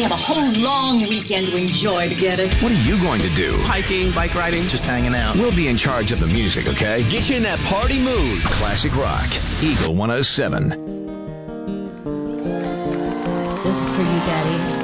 have a whole long weekend to enjoy together. What are you going to do? Hiking, bike riding, just hanging out. We'll be in charge of the music, okay? Get you in that party mood. Classic Rock, Eagle 107. This is for you, Daddy.